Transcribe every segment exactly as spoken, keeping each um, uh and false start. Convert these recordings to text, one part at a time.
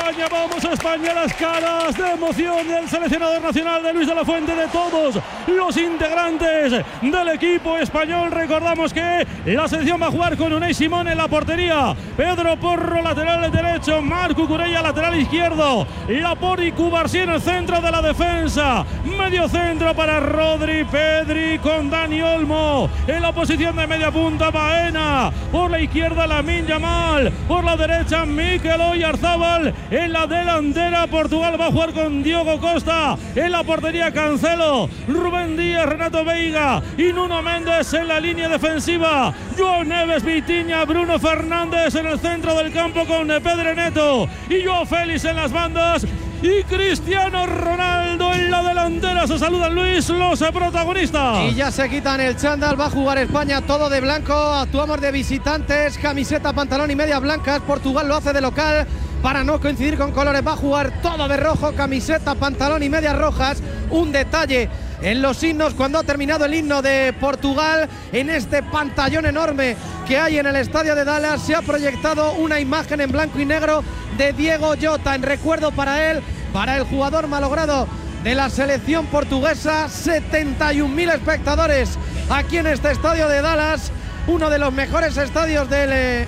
España, vamos a España, las caras de emoción del seleccionador nacional de Luis de la Fuente, de todos los integrantes del equipo español. Recordamos que la selección va a jugar con Unai Simón en la portería, Pedro Porro lateral derecho, Marc Cucurella lateral izquierdo, Laporte y Cubarsí en el centro de la defensa, medio centro para Rodri, Pedri con Dani Olmo, en la posición de media punta Baena, por la izquierda Lamine Yamal, por la derecha Mikel Oyarzabal, en la delantera Portugal va a jugar con Diogo Costa, en la portería Cancelo, Rubén Díaz, Renato Veiga y Nuno Méndez en la línea defensiva, Joao Neves, Vitinha, Bruno Fernández en el centro del campo con Pedro Neto y Joao Félix en las bandas y Cristiano Ronaldo en la delantera. Se saludan, Luis, los protagonistas. Y ya se quitan el chándal, va a jugar España todo de blanco, actuamos de visitantes, camiseta, pantalón y medias blancas, Portugal lo hace de local para no coincidir con colores, va a jugar todo de rojo, camiseta, pantalón y medias rojas. Un detalle en los himnos, cuando ha terminado el himno de Portugal, en este pantallón enorme que hay en el estadio de Dallas, se ha proyectado una imagen en blanco y negro de Diego Jota, en recuerdo para él, para el jugador malogrado de la selección portuguesa. setenta y un mil espectadores aquí en este estadio de Dallas, uno de los mejores estadios del eh,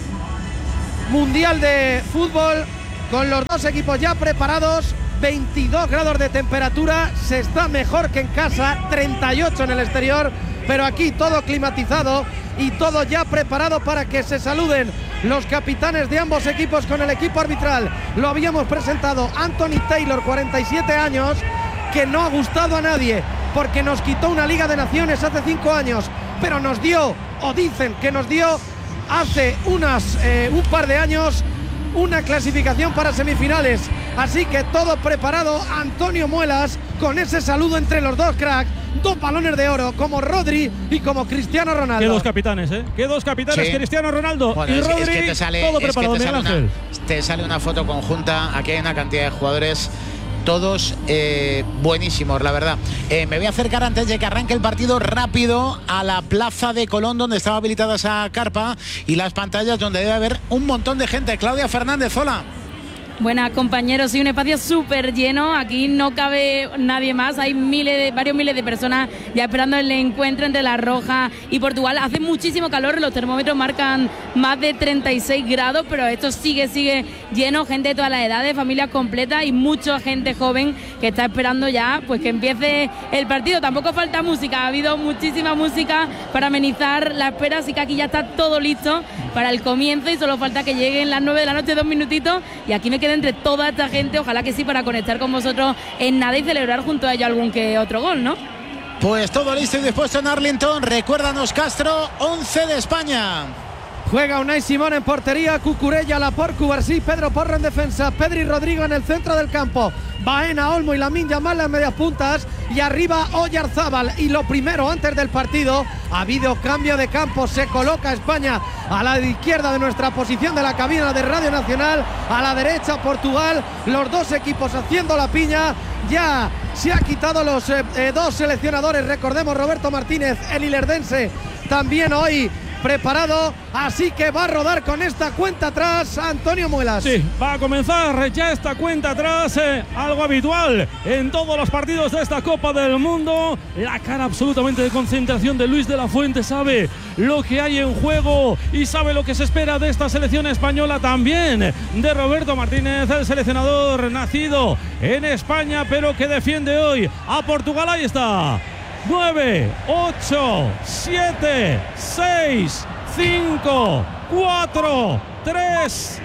Mundial de Fútbol, con los dos equipos ya preparados. veintidós grados de temperatura, se está mejor que en casa, treinta y ocho en el exterior, pero aquí todo climatizado y todo ya preparado para que se saluden los capitanes de ambos equipos con el equipo arbitral. Lo habíamos presentado, Anthony Taylor, cuarenta y siete años, que no ha gustado a nadie porque nos quitó una Liga de Naciones hace cinco años, pero nos dio, o dicen que nos dio hace unas, eh, un par de años, una clasificación para semifinales. Así que todo preparado, Antonio Muelas, con ese saludo entre los dos cracks, dos balones de oro, como Rodri y como Cristiano Ronaldo. Qué dos capitanes, ¿eh? Qué dos capitanes, sí. Cristiano Ronaldo bueno, y es, Rodri, es que te sale, todo es preparado, que te, sale Miguel Ángel. una, te sale una foto conjunta, aquí hay una cantidad de jugadores, todos eh, buenísimos, la verdad. Eh, me voy a acercar antes de que arranque el partido rápido a la plaza de Colón, donde estaba habilitada esa carpa, y las pantallas donde debe haber un montón de gente. Claudia Fernández, hola. Buenas, compañeros, sí, un espacio súper lleno, aquí no cabe nadie más, hay miles de, varios miles de personas ya esperando el encuentro entre La Roja y Portugal. Hace muchísimo calor, los termómetros marcan más de treinta y seis grados, pero esto sigue, sigue lleno, gente de todas las edades, familias completas y mucha gente joven que está esperando ya pues que empiece el partido. Tampoco falta música, ha habido muchísima música para amenizar la espera, así que aquí ya está todo listo para el comienzo y solo falta que lleguen las nueve de la noche, dos minutitos, y aquí me queda entre toda esta gente, ojalá que sí, para conectar con vosotros en nada y celebrar junto a ellos algún que otro gol, ¿no? Pues todo listo y dispuesto en Arlington. Recuérdanos, Castro, once de España. Juega Unai Simón en portería, Cucurella, Laporte, Cubarsí, Pedro Porro en defensa, Pedri Rodrigo en el centro del campo, Baena, Olmo y Lamine Yamal en medias puntas y arriba Oyarzabal. Y lo primero, antes del partido, ha habido cambio de campo, se coloca España a la izquierda de nuestra posición de la cabina de Radio Nacional, a la derecha Portugal, los dos equipos haciendo la piña. Ya se ha quitado los eh, eh, dos seleccionadores, recordemos, Roberto Martínez, el ilerdense, también hoy preparado, así que va a rodar con esta cuenta atrás Antonio Muelas. Sí, va a comenzar ya esta cuenta atrás, eh, algo habitual en todos los partidos de esta Copa del Mundo. La cara absolutamente de concentración de Luis de la Fuente, sabe lo que hay en juego y sabe lo que se espera de esta selección española, también de Roberto Martínez, el seleccionador nacido en España, pero que defiende hoy a Portugal. Ahí está. nueve, ocho, siete, seis, cinco, cuatro, tres,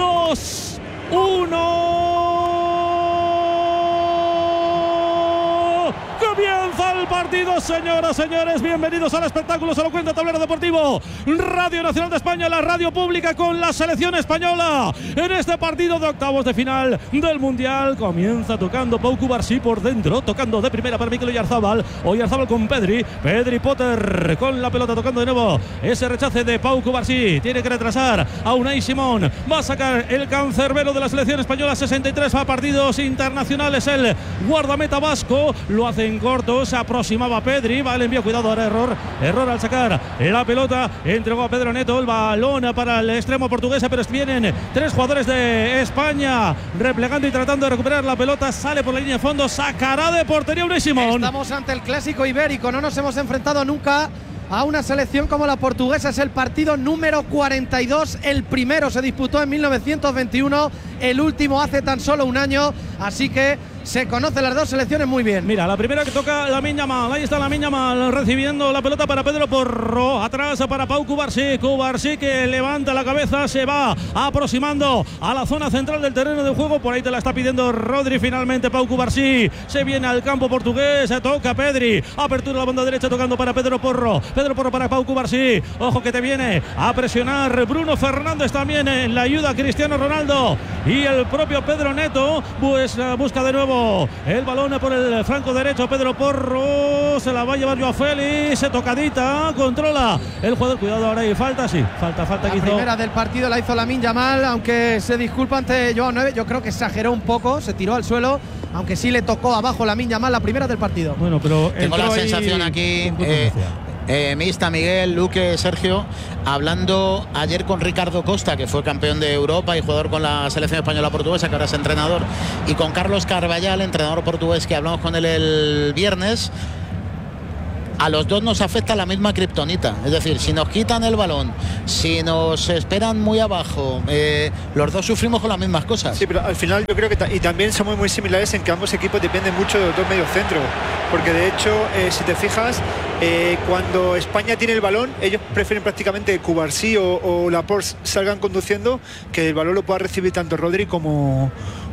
dos, uno. Comienza el partido, señoras, señores. Bienvenidos al espectáculo. Se lo cuenta Tablero Deportivo, Radio Nacional de España, la radio pública con la selección española. En este partido de octavos de final del Mundial comienza tocando Pau Cubarsí por dentro, tocando de primera para Mikel Oyarzabal. Oyarzabal con Pedri, Pedri Potter con la pelota tocando de nuevo. Ese rechace de Pau Cubarsí tiene que retrasar a Unai Simón. Va a sacar el cancerbero de la selección española. sesenta y tres a partidos internacionales el guardameta vasco. Lo hace en corto, se aproxima llamaba Pedri. Va el envío, cuidado, ahora error. Error al sacar la pelota. Entregó a Pedro Neto el balón para el extremo portugués, pero vienen tres jugadores de España replegando y tratando de recuperar la pelota. Sale por la línea de fondo, sacará de portería Unai Simón. Estamos ante el clásico ibérico, no nos hemos enfrentado nunca a una selección como la portuguesa. Es el partido número cuarenta y dos, el primero se disputó en mil novecientos veintiuno, el último hace tan solo un año, así que se conocen las dos selecciones muy bien. Mira, la primera que toca Lamine Yamal, ahí está Lamine Yamal recibiendo la pelota para Pedro Porro, atrás para Pau Cubarsí, Cubarsí que levanta la cabeza, se va aproximando a la zona central del terreno de juego, por ahí te la está pidiendo Rodri, finalmente Pau Cubarsí, se viene al campo portugués, toca Pedri, apertura a la banda derecha tocando para Pedro Porro, Pedro Porro para Pau Cubarsí, ojo que te viene a presionar Bruno Fernández también en la ayuda a Cristiano Ronaldo y el propio Pedro Neto, pues busca de nuevo el balón por el flanco derecho. Pedro Porro se la va a llevar Joao Félix, tocadita, controla el jugador, cuidado ahora hay falta, sí, falta, falta la que hizo. La primera del partido la hizo Lamine Yamal, aunque se disculpa ante Joao nueve, yo creo que exageró un poco, se tiró al suelo, aunque sí le tocó abajo Lamine Yamal, la primera del partido. Bueno, pero tengo la sensación aquí eh, eh, Mista, Miguel, Luque, Sergio, hablando ayer con Ricardo Costa, que fue campeón de Europa y jugador con la selección española portuguesa, que ahora es entrenador, y con Carlos Carvallal, entrenador portugués, que hablamos con él el viernes. A los dos nos afecta la misma kriptonita, es decir, si nos quitan el balón, si nos esperan muy abajo, eh, los dos sufrimos con las mismas cosas. Sí, pero al final yo creo que ta y también somos muy similares en que ambos equipos dependen mucho de los dos mediocentros, porque de hecho, eh, si te fijas, eh, cuando España tiene el balón, ellos prefieren prácticamente que Cubarsí o, o Laporte salgan conduciendo, que el balón lo pueda recibir tanto Rodri como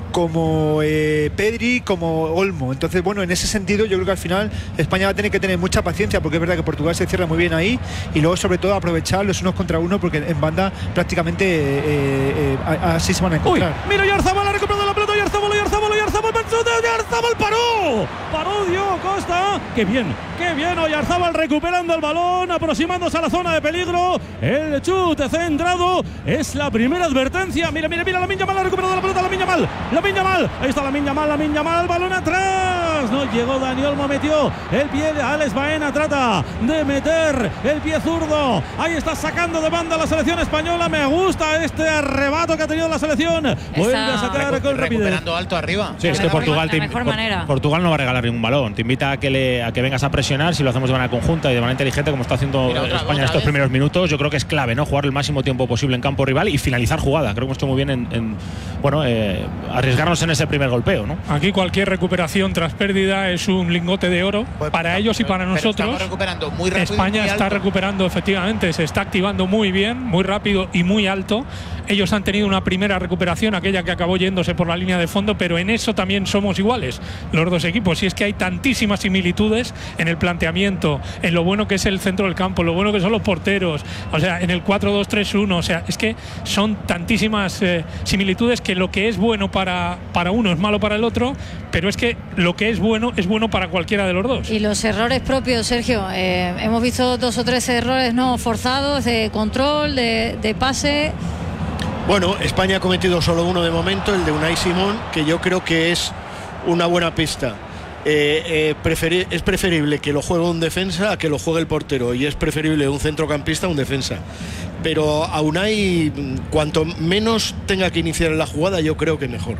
como eh, Pedri, como Olmo. Entonces, bueno, en ese sentido yo creo que al final España va a tener que tener mucha paciencia, porque es verdad que Portugal se cierra muy bien ahí, y luego sobre todo aprovechar los unos contra uno, porque en banda prácticamente eh, eh, así se van a encontrar. Uy, mira, Oyarzabal ha recuperado la pelota, Oyarzabal, Oyarzabal, Oyarzabal, Oyarzabal paró, paró Diogo Costa, qué bien, qué bien Oyarzabal recuperando el balón, aproximándose a la zona de peligro, el chute centrado, es la primera advertencia, mira, mira, mira, Lamine Yamal ha recuperado la pelota, Lamine Yamal, Lamine Yamal, ahí está Lamine Yamal, Lamine Yamal, balón atrás, no llegó Dani Olmo, metió el pie de Alex Baena, trata de meter el pie zurdo, ahí está sacando de banda la selección española, me gusta este arrebato que ha tenido la selección, vuelve a sacar Recu con rapidez. Recuperando alto arriba. Sí, es que Portugal, te, mejor manera. Portugal no va a regalar ningún balón, te invita a que, le, a que vengas a presionar, si lo hacemos de manera conjunta y de manera inteligente como está haciendo Mira, otra, España en otra estos vez. primeros minutos, yo creo que es clave, ¿no? Jugar el máximo tiempo posible en campo rival y finalizar jugada, creo que hemos hecho muy bien en, en bueno, eh, arriesgarnos en ese primer golpeo, ¿no? Aquí cualquier recuperación tras pérdida es un lingote de oro Pues, para ellos y para pero nosotros. estamos recuperando muy rápido. España y muy está alto. recuperando, efectivamente, se está activando muy bien, muy rápido y muy alto. Ellos han tenido una primera recuperación, aquella que acabó yéndose por la línea de fondo, pero en eso también somos iguales los dos equipos. Y es que hay tantísimas similitudes en el planteamiento, en lo bueno que es el centro del campo, lo bueno que son los porteros, o sea, en el cuatro dos tres uno, o sea, es que son tantísimas eh, similitudes que lo que es bueno para, para uno es malo para el otro, pero es que lo que es bueno es bueno para cualquiera de los dos. Y los errores propios, Sergio, eh, hemos visto dos o tres errores no forzados de control, de, de pase. Bueno, España ha cometido solo uno de momento, el de Unai Simón, que yo creo que es una buena pista. Eh, eh, preferi es preferible que lo juegue un defensa a que lo juegue el portero, y es preferible un centrocampista a un defensa. Pero a Unai, cuanto menos tenga que iniciar en la jugada, yo creo que mejor.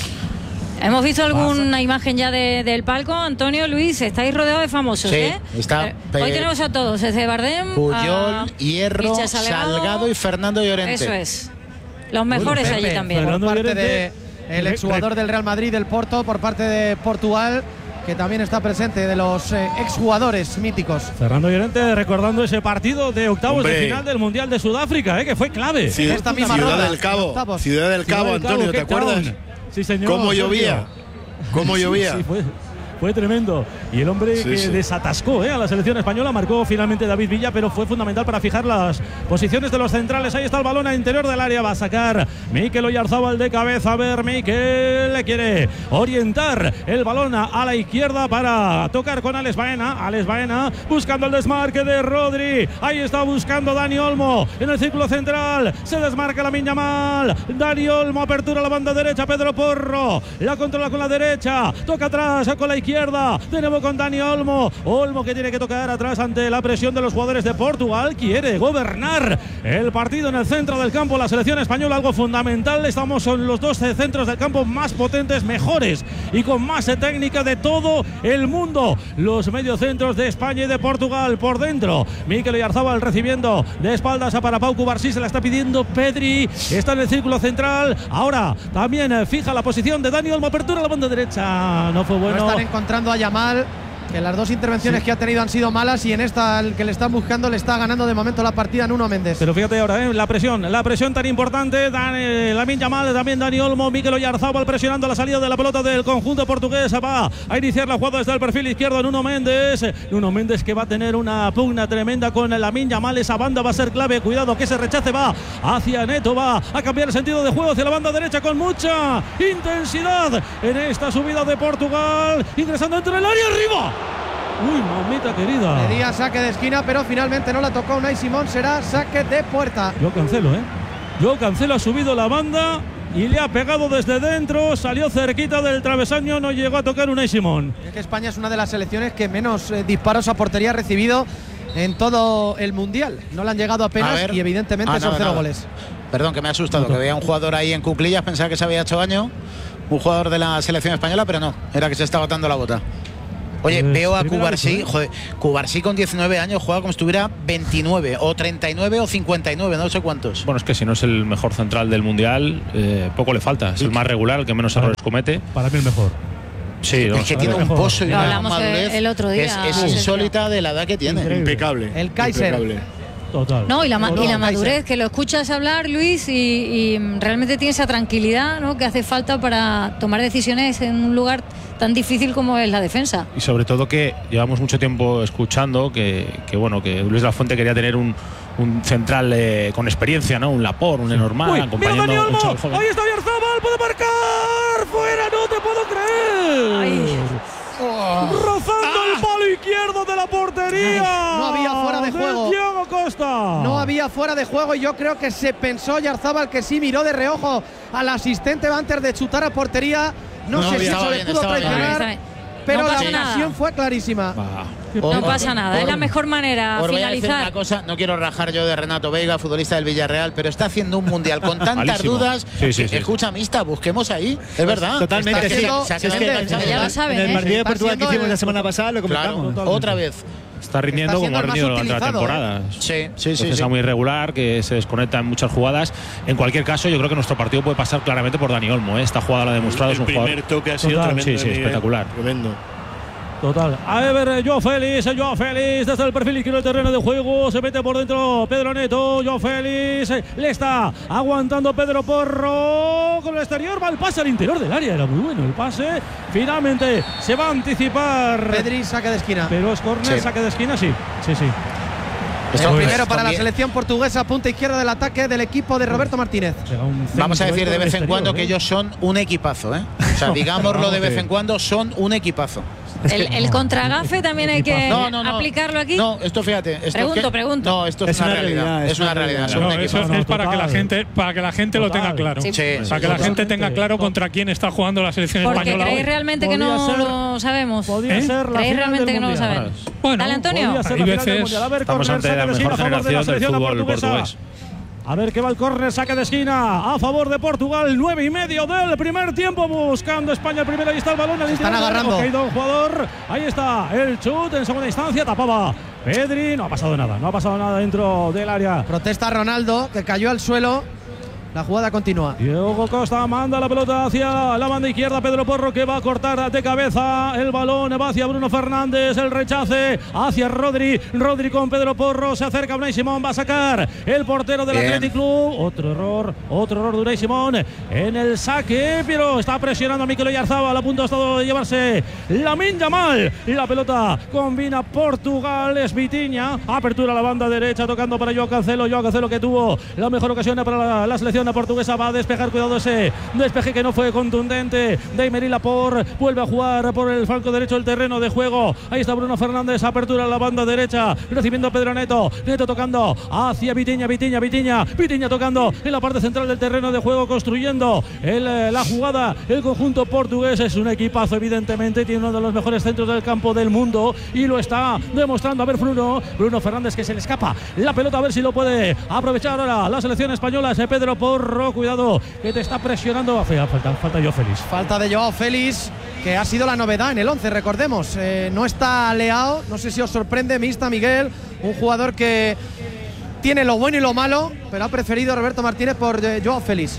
Hemos visto alguna imagen ya de, del palco. Antonio, Luis, estáis rodeados de famosos, Sí, ¿eh? está, Eh, Hoy eh, tenemos a todos, desde Bardem, Puyol, a Hierro, Picha Salgado, Salgado y Fernando Llorente. Eso es. Los mejores Pepe, allí también. Por Fernando parte de Llorente. el exjugador del Real Madrid, del Porto, por parte de Portugal, que también está presente, de los eh, exjugadores míticos. Fernando Llorente recordando ese partido de octavos Hombre. de final del Mundial de Sudáfrica, ¿eh? Que fue clave. Ciudad, En esta misma Ciudad ronda, del Cabo, octavos. Ciudad del Cabo, Ciudad del Antonio, ¿te Cape Town. acuerdas? Sí, señor. ¿Cómo Sergio. llovía? ¿Cómo llovía? Sí, sí, fue, fue tremendo. Y el hombre Sí, que sí. desatascó ¿eh? a la selección española, marcó finalmente David Villa, pero fue fundamental para fijar las posiciones de los centrales. Ahí está el balón al interior del área, va a sacar Mikel Oyarzabal de cabeza. A ver, Mikel le quiere orientar el balón a, a la izquierda para tocar con Alex Baena. Alex Baena buscando el desmarque de Rodri. Ahí está buscando Dani Olmo en el círculo central. Se desmarca Lamine Yamal. Dani Olmo, apertura a la banda derecha. Pedro Porro la controla con la derecha. Toca atrás con la izquierda. izquierda, de nuevo con Dani Olmo. Olmo que tiene que tocar atrás ante la presión de los jugadores de Portugal. Quiere gobernar el partido en el centro del campo. La selección española, algo fundamental. Estamos en los dos centros del campo más potentes, mejores y con más técnica de todo el mundo. Los mediocentros de España y de Portugal por dentro. Mikel Oyarzabal recibiendo de espaldas a para Pau Cubarsí. Se la está pidiendo Pedri. Está en el círculo central. Ahora también fija la posición de Dani Olmo. Apertura a la banda derecha. No fue bueno. No están encontrando a Yamal, que las dos intervenciones sí. que ha tenido han sido malas, y en esta el que le están buscando le está ganando de momento la partida Nuno Méndez. Pero fíjate ahora, ¿eh? la presión, la presión tan importante. Dani, Lamine Yamal, también Dani Olmo, Mikel Oyarzabal presionando la salida de la pelota del conjunto portugués. Va a iniciar la jugada desde el perfil izquierdo Nuno Méndez. Nuno Méndez que va a tener una pugna tremenda con Lamine Yamal. Esa banda va a ser clave. Cuidado que ese rechace va hacia Neto, va a cambiar el sentido de juego hacia la banda derecha con mucha intensidad en esta subida de Portugal. Ingresando entre el área arriba. Uy, mamita querida. Pedía saque de esquina, pero finalmente no la tocó Unai Simón. Será saque de puerta. Yo cancelo, ¿eh? Yo cancelo. Ha subido la banda y le ha pegado desde dentro. Salió cerquita del travesaño. No llegó a tocar Unai Simón. Es que España es una de las selecciones que menos eh, disparos a portería ha recibido en todo el Mundial. No le han llegado apenas ver. y evidentemente ah, son nada, cero nada. goles. Perdón, que me ha asustado. Que veía un jugador ahí en cuclillas. Pensaba que se había hecho daño. Un jugador de la selección española, pero no. Era que se estaba dando la bota. Oye, pues veo a Cubarsí, ¿eh? joder, Cubarsí con diecinueve años juega como si estuviera veintinueve, o treinta y nueve o cincuenta y nueve, no sé cuántos. Bueno, es que si no es el mejor central del Mundial, eh, poco le falta. Es el más regular, el que menos errores comete. Para mí el mejor. Sí, es que tiene un pozo y Lo una hablamos madurez el otro día, es, es insólita de la edad que tiene. Increíble. Impecable. El Kaiser. Impecable. Total. No, y la, no, y la no, madurez, que lo escuchas hablar, Luis, y, y realmente tiene esa tranquilidad, ¿no?, que hace falta para tomar decisiones en un lugar tan difícil como es la defensa. Y sobre todo que llevamos mucho tiempo escuchando que, que bueno, que Luis de la Fuente quería tener un, un central eh, con experiencia, ¿no? Un Laporte, un Lenormand, acompañando mira, Dani un Olmo, joven. ahí está Oyarzabal, puede marcar, fuera, no te puedo creer. Ay. Oh. Rozando ah. el palo izquierdo de la portería. No había fuera de juego. Diego Costa. No había fuera de juego y yo creo que se pensó Oyarzabal, que sí miró de reojo al asistente antes de chutar a portería. No, no sé si eso le pudo traicionar, pero no la ocasión fue clarísima. Ah. No pasa nada, es la mejor manera de finalizar. Una cosa, no quiero rajar yo de Renato Veiga, futbolista del Villarreal, pero está haciendo un mundial con tantas Malísimo. dudas. Sí, sí, sí. Escucha, Mista, busquemos ahí. Es verdad. Totalmente. Está Sí, se, sí, se es que, ya lo saben, en el ¿eh? partido de Portugal que hicimos el... la semana pasada lo comentamos. Claro, otra vez. Está rindiendo está como ha rendido durante la utilizado, temporada. ¿eh? Sí, sí, sí. Defensa sí. muy irregular, que se desconecta en muchas jugadas. En cualquier caso, yo creo que nuestro partido puede pasar claramente por Dani Olmo, ¿eh? Esta jugada la ha demostrado. El es un primer jugador. toque ha sido Total. tremendo. Sí, sí, espectacular. Tremendo. Total. A ver, Joao Félix, Joao Félix, desde el perfil izquierdo del terreno de juego, se mete por dentro Pedro Neto, Joao Félix, le está aguantando Pedro Porro, con el exterior, va el pase al interior del área, era muy bueno el pase, finalmente se va a anticipar. Pedri, saque de esquina. Pero es córner, Sí. saque de esquina, sí, sí, sí. El Pues, primero para también. la selección portuguesa, punta izquierda del ataque del equipo de Roberto Martínez. Vamos a decir de vez en cuando exterior, que ¿eh? ellos son un equipazo, ¿eh? O sea, digámoslo de vez en cuando, son un equipazo. El, el contragafe también hay que No, no, no. aplicarlo aquí. No, esto fíjate. Esto Pregunto, que- pregunto. No, esto es, Es una, una realidad. realidad, Es una realidad. Son No, un eso equipazo. no, es para que la total. gente, para que la gente lo Total. tenga claro. Sí. Sí, Para que la totalmente. gente tenga claro contra quién está jugando la selección Porque española creéis hoy. realmente que Podría no ser- lo sabemos. Podría ¿Eh? ser la ¿Creéis final realmente del que no lo Mundial. sabemos? Bueno, Dale, Antonio. Podría ser Hay la final del veces- Mundial. A ver, Estamos córner, ante saque la de mejor esquina a favor de la generación del selección fútbol portuguesa. portugués. A ver qué va el córner, saque de esquina a favor de Portugal, nueve y medio del primer tiempo, buscando España el primero, ahí está el balón, al están interior, agarrando. ha caído un jugador, ahí está el chut en segunda instancia, tapaba Pedri, no ha pasado nada, no ha pasado nada dentro del área. Protesta Ronaldo, que cayó al suelo. La jugada continúa. Diego Costa manda la pelota hacia la banda izquierda. Pedro Porro que va a cortar de cabeza. El balón va hacia Bruno Fernández. El rechace hacia Rodri. Rodri con Pedro Porro. Se acerca Unai Simón. Va a sacar el portero del Bien. Athletic Club. Otro error. Otro error de Unai Simón en el saque. Pero está presionando a Mikel Oyarzabal. A punto ha estado de llevarse Lamine Yamal. La pelota combina Portugal. Es Vitinha. Apertura a la banda derecha. Tocando para Joao Cancelo. Joao Cancelo que tuvo la mejor ocasión para la, la selección selección portuguesa. Va a despejar, cuidado ese despeje que no fue contundente. Aymeric Laporte vuelve a jugar por el flanco derecho del terreno de juego. Ahí está Bruno Fernández, apertura a la banda derecha, recibiendo a Pedro Neto. Neto tocando hacia Vitinha, Vitinha, Vitinha. Vitinha tocando en la parte central del terreno de juego, construyendo el, la jugada. El conjunto portugués es un equipazo, evidentemente. Tiene uno de los mejores centros del campo del mundo y lo está demostrando. A ver, Bruno, Bruno Fernández, que se le escapa la pelota, a ver si lo puede aprovechar ahora la selección española. Ese Pedro Porro, cuidado, que te está presionando. Falta, falta Joao Félix. Falta de Joao Félix, que ha sido la novedad en el once, recordemos. Eh, no está Leao, no sé si os sorprende, Mista Miguel, un jugador que tiene lo bueno y lo malo, pero ha preferido Roberto Martínez por eh, Joao Félix.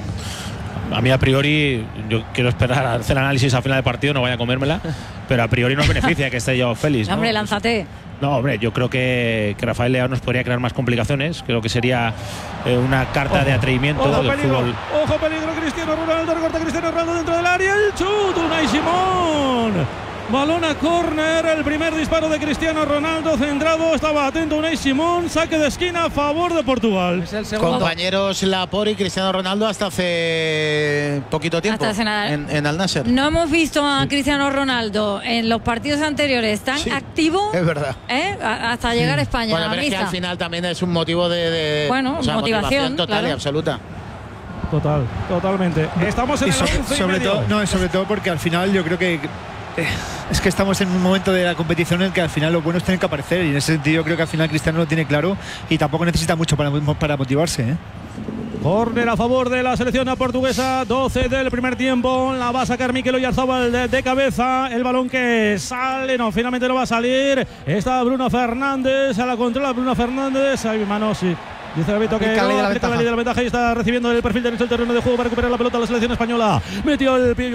A mí a priori, yo quiero esperar a hacer análisis al final del partido, no vaya a comérmela, pero a priori nos beneficia que esté Joao Félix, ¿no? Hombre, lánzate. No, hombre, yo creo que, que Rafael Leao nos podría crear más complicaciones. Creo que sería eh, una carta ojo, de atrevimiento ojo, del peligro, fútbol. Ojo, peligro, Cristiano Ronaldo, recorta Cristiano Ronaldo dentro del área, el chut, Unai Simón. Balón a córner, el primer disparo de Cristiano Ronaldo, centrado, estaba atento Unai Simón, saque de esquina a favor de Portugal. Es el segundo. Compañeros Laporte y Cristiano Ronaldo hasta hace poquito tiempo Hasta hace nada. en, en Al Nassr. No hemos visto a Cristiano Ronaldo en los partidos anteriores tan Sí, activo, es verdad. ¿eh? A- hasta llegar a España. Bueno, a pero es que Mista. al final también es un motivo de, de Bueno, o sea, motivación, total claro. y absoluta. Total, totalmente. Estamos en Y el sobre, once y sobre medio. todo, no, y sobre todo porque al final yo creo que eh, es que estamos en un momento de la competición en el que al final los buenos tienen que aparecer, y en ese sentido yo creo que al final Cristiano lo tiene claro y tampoco necesita mucho para, para motivarse, ¿eh? Córner a favor de la selección portuguesa, doce del primer tiempo. La va a sacar Mikel Oyarzabal de, de cabeza. El balón que sale, no, finalmente no va a salir. Está Bruno Fernández, a la controla Bruno Fernández. Hay manos, sí. Dice el Beto que Aplica la ley de no, la aplica la ventaja. ley de la ventaja y está recibiendo el perfil derecho del terreno de juego para recuperar la pelota la selección española. Metió el pie